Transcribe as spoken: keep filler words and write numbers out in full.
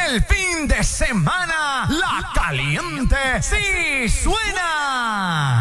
el fin de semana, La Caliente sí suena.